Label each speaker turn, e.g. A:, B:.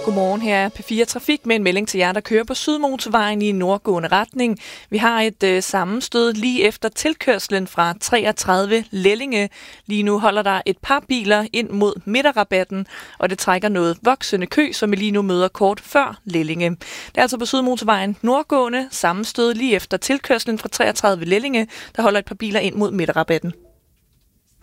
A: Godmorgen, her er P4 Trafik med en melding til jer, der kører på Sydmotorvejen i nordgående retning. Vi har et sammenstød lige efter tilkørslen fra 33 Lellinge. Lige nu holder der et par biler ind mod midterrabatten, og det trækker noget voksende kø, som vi lige nu møder kort før Lellinge. Det er altså på Sydmotorvejen nordgående sammenstød lige efter tilkørslen fra 33 Lellinge, der holder et par biler ind mod midterrabatten.